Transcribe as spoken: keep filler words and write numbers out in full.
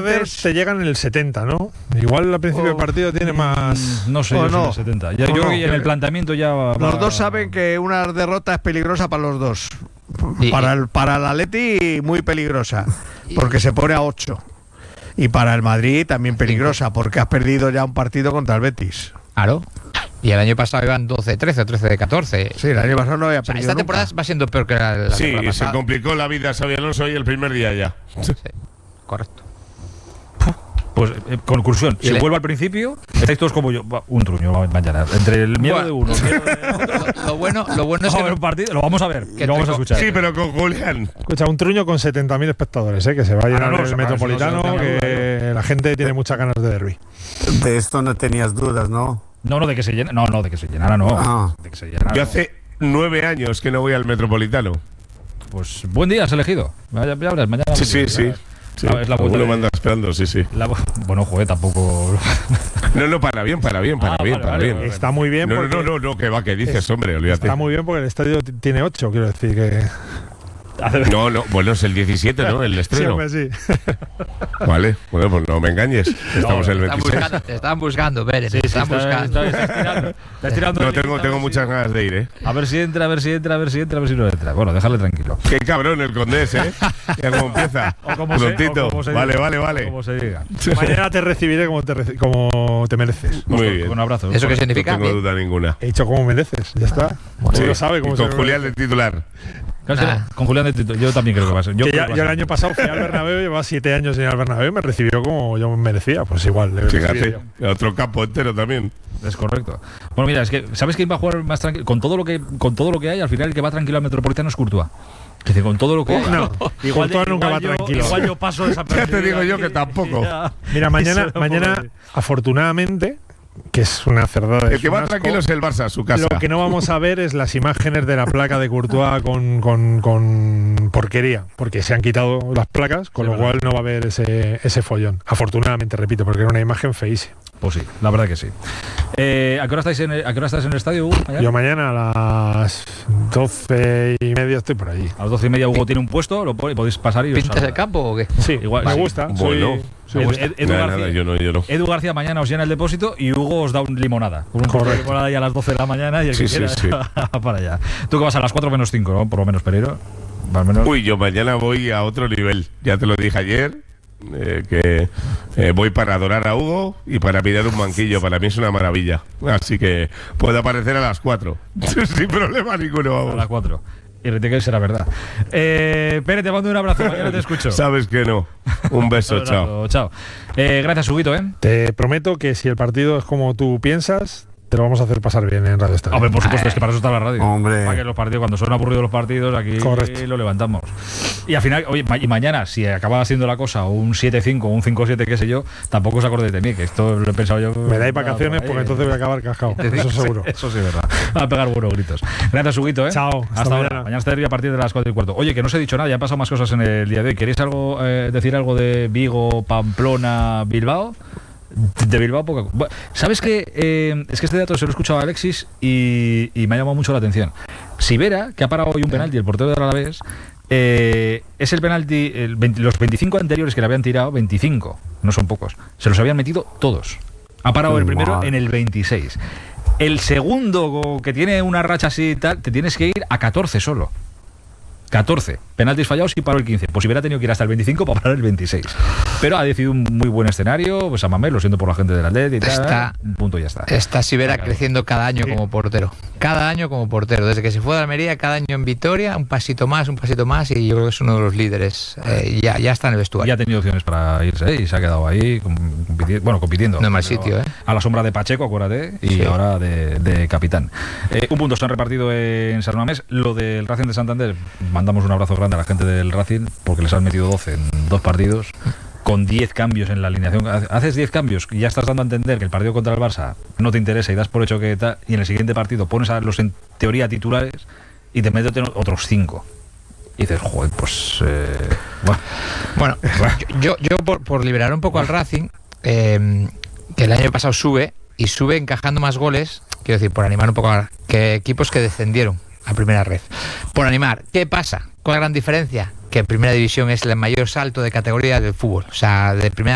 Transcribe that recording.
tardes te llegan en el setenta, ¿no? Igual al principio oh, del partido tiene más... No sé, yo no. En el setenta. Ya, no, yo creo no, que en el planteamiento ya va, Los va... dos saben que una derrota es peligrosa para los dos. Y, para, el, para el Atleti muy peligrosa, porque se pone a ocho. Y para el Madrid también peligrosa, porque has perdido ya un partido contra el Betis. Claro. Y el año pasado iban doce trece o trece catorce. Sí, el año pasado no había perdido. O sea, esta temporada nunca. va siendo peor que la, la sí, temporada se pasada. complicó la vida a Xabi Alonso y el primer día ya. Sí, correcto. Pues, eh, conclusión, si le... vuelvo al principio, estáis todos como yo, un truño mañana. Entre el miedo bueno, de uno, el miedo de otro. Lo, lo bueno, lo bueno es que. A ver un partido, lo vamos a ver, que lo vamos a escuchar. Sí, pero con Julián. Escucha, un truño con setenta mil espectadores, ¿eh? Que se va a llenar ah, no, no, el Metropolitano, no, no, que no. La gente tiene muchas ganas de derbi. De esto no tenías dudas, ¿no? No, no, de que se llene, no, no, de que se llenara, no. Ah. De que se llenara, yo hace nueve años que no voy al Metropolitano. Pues buen día has elegido. Ya, ya verás, mañana. Sí, sí, sí. Sí, la, es la uno lo manda esperando, sí, sí. La, bueno, joder, tampoco. No, no, para bien, para bien, para ah, bien, vale, para vale, bien. vale. Está muy bien. No, porque no, no, no, que va, que dices, es, hombre, olvídate. Está muy bien porque el estadio tiene ocho, quiero decir que. No, no, bueno, es el diecisiete, ¿no? El estreno. Sí, sí. Vale, bueno, pues no me engañes. Estamos no, el veintiséis. Buscando, te estaban buscando, Pérez. Sí, te sí, están está, buscando. Está, está tirando, está tirando no, tengo, tengo muchas si... ganas de ir, ¿eh? A ver si entra, a ver si entra, a ver si entra, a ver si no entra. Bueno, déjale tranquilo. Qué cabrón el Condés, ¿eh? Ya como empieza. O como Prontito. Se, o como se vale, diga, vale, vale. Como se diga. Mañana te recibiré como te, reci como te mereces. Muy con, bien. Con un abrazo. ¿Eso qué significa? No tengo duda ninguna. He dicho como mereces, ya está. Sí, lo sabe cómo y se con Julián de titular. Ah. Con Julián de Tito, yo también creo que va a ser. Yo, que ya, que va yo a el año pasado fui al Bernabéu, llevaba siete años en el Bernabéu y me recibió como yo merecía. Pues igual. Fíjate, otro campo entero también. Es correcto. Bueno, mira, es que ¿sabes quién va a jugar más tranquilo? Con todo lo que con todo lo que hay, al final el que va tranquilo al Metropolitano es Courtois. Es decir, con todo lo que hay. No, igual Courtois nunca va yo, tranquilo. Igual yo paso de esa Ya te digo yo que tampoco. Ya. Mira, mañana, mañana afortunadamente, que es una cerdada. El que va tranquilo es el Barça, su casa. Lo que no vamos a ver es las imágenes de la placa de Courtois con, con, con porquería, porque se han quitado las placas, con sí, lo verdad. Cual no va a haber ese, ese follón. Afortunadamente, repito, porque era una imagen feísima. Pues sí, la verdad que sí. Eh, ¿a, qué hora estáis en el, ¿A qué hora estás en el estadio, Hugo? ¿Mañana? Yo mañana a las doce y media estoy por allí. A las doce y media Hugo tiene un puesto, lo podéis pasar y... ¿Pintas el campo o qué? Sí, igual. Me gusta. Bueno. Soy, soy Edu, Edu, nada, García, nada, yo no, yo no. Edu García mañana os llena el depósito y Hugo os da un limonada. Un Correcto. limonada ahí a las doce de la mañana y el sí, que sí, quiera sí. para allá. Tú que vas a las cuatro menos cinco, ¿no? Por lo menos, Pereiro. Más menos. Uy, yo mañana voy a otro nivel. Ya te lo dije ayer. Eh, que eh, voy para adorar a Hugo y para pillar un banquillo. Para mí es una maravilla. Así que puedo aparecer a las cuatro sin problema ninguno, vamos. A las cuatro. Y que será verdad. Eh, Pérez, te mando un abrazo. Mañana te escucho. Sabes que no. Un beso, chao. Chao. Eh, gracias, Huguito, ¿eh? Te prometo que si el partido es como tú piensas, te lo vamos a hacer pasar bien en Radio Estadio. Hombre, por supuesto, es que para eso está la radio. Hombre. Para que los partidos, cuando son aburridos los partidos, aquí Correcto. Lo levantamos. Y al final, oye, y mañana, si acaba siendo la cosa un siete cinco, un cinco siete, qué sé yo, tampoco os acordéis de mí, que esto lo he pensado yo. Me dais vacaciones porque entonces voy a acabar cascado. Eso seguro. Eso sí es verdad. Va a pegar buenos gritos. Gracias, Huguito, ¿eh? Chao. Hasta, hasta ahora. mañana. Mañana estaré a partir de las cuatro y cuarto. Oye, que no os he dicho nada, ya han pasado más cosas en el día de hoy. ¿Queréis algo, eh, decir algo de Vigo, Pamplona, Bilbao? De Bilbao, poco. Bueno, ¿sabes qué? Eh, es que este dato se lo he escuchado a Alexis y, y me ha llamado mucho la atención. Sivera, que ha parado hoy un penalti, el portero del Alavés, eh, es el penalti, el veinte, los veinticinco anteriores que le habían tirado, veinticinco, no son pocos, se los habían metido todos. Ha parado Qué el primero mal. en el veintiséis. El segundo, que tiene una racha así y tal, te tienes que ir a catorce solo. catorce penaltis fallados y paró el quince. Pues hubiera tenido que ir hasta el veinticinco para parar el veintiséis. Pero ha decidido un muy buen escenario. Pues a Mamés, lo siento por la gente del Atleti y tal. Está, un punto y ya está. Está Sivera Claro. creciendo cada año Sí. como portero. Cada año como portero. Desde que se fue de Almería, cada año en Vitoria, un pasito más, un pasito más. Y yo creo que es uno de los líderes. Eh, ya, ya está en el vestuario. Ya ha tenido opciones para irse ¿eh? Y se ha quedado ahí compitiendo. Bueno, compitiendo. No es mal Pero sitio, ¿eh? A la sombra de Pacheco, acuérdate. Y Sí. ahora de, de capitán. Eh, un punto se han repartido en San Mamés. Lo del Racing de Santander, mandamos un abrazo grande a la gente del Racing porque les han metido doce en dos partidos. Con diez cambios en la alineación. Haces diez cambios y ya estás dando a entender que el partido contra el Barça no te interesa y das por hecho que tal, y en el siguiente partido pones a los en teoría titulares y te metes otros cinco. Y dices, joder, pues... Eh, bueno, Bueno, yo, yo por, por liberar un poco al Racing, eh, que el año pasado sube, y sube encajando más goles, quiero decir, por animar un poco a, que equipos que descendieron a primera red. Por animar, ¿qué pasa? ¿Cuál es la gran diferencia? Que Primera División es el mayor salto de categoría del fútbol. O sea, de primera